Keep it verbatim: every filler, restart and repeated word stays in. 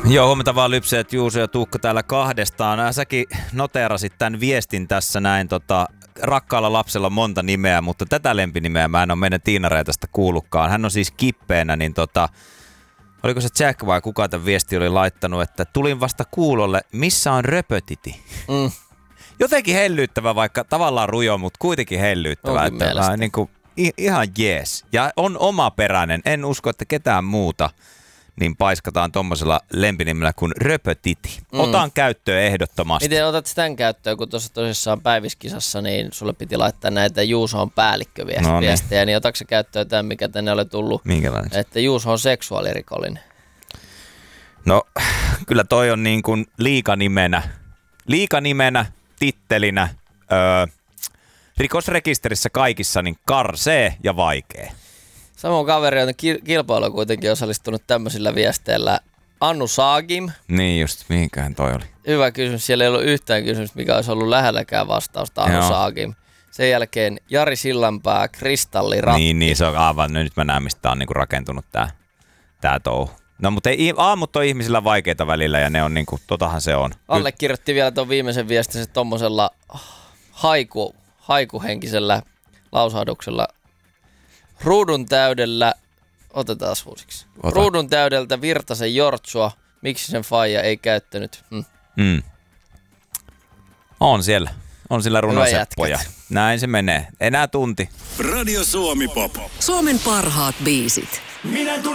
Joo, huomenta vaan Lypseet, Juuso ja Tuukka täällä kahdestaan. Säkin noteerasit tämän viestin tässä näin. Tota, rakkaalla lapsella on monta nimeä, mutta tätä lempinimeä mä en ole meidän Tiina-Reetasta kuullutkaan. Hän on siis kippeenä, niin tota, oliko se Jack vai kuka tämän viesti oli laittanut, että tulin vasta kuulolle, missä on röpötiti? Mm. Jotenkin hellyyttävä, vaikka tavallaan rujo, mutta kuitenkin hellyyttävä. Että mä, niin kuin, ihan jees. Ja on omaperäinen. En usko, että ketään muuta niin paiskataan tommosella lempinimellä kuin röpötiti. Mm. Otan käyttöön ehdottomasti. Miten otat sitä käyttöön, kun tuossa tosissaan päiviskisassa, niin sulle piti laittaa näitä Juuso on päällikköviestejä, no niin. niin otatko sä käyttöön tämän, mikä tänne oli tullut? Minkälainen? Että Juuso on seksuaalirikollinen. No, kyllä toi on niin kuin liikanimenä. Liikanimenä, tittelinä, öö, rikosrekisterissä kaikissa niin karsee ja vaikee. Samoin kaveri on kilpailu kuitenkin osallistunut tämmöisillä viesteillä. Annu Saagim. Niin just, mihinkähän toi oli? Hyvä kysymys. Siellä ei ollut yhtään kysymystä, mikä olisi ollut lähelläkään vastausta. Annu Joo. Saagim. Sen jälkeen Jari Sillanpää, Kristalliratti. Niin, niin se on aivan. Nyt mä näen, mistä on niinku rakentunut tää, tää touhu. No mutta ei, aamut on ihmisillä vaikeita välillä ja ne on niinku, totahan se on. Allekirjoitti vielä tuon viimeisen viestin se tommosella haiku, haikuhenkisellä lausahduksella. Ruudun täydellä, otetaan uusiksi. Ota. Ruudun täydeltä Virtasen Jortsua, miksi sen faija ei käyttänyt? Hmm. Mm. On siellä, on sillä runoseppoja. Näin se menee, enää tunti. Radio Suomi Pop. Suomen parhaat biisit. Minä tunnen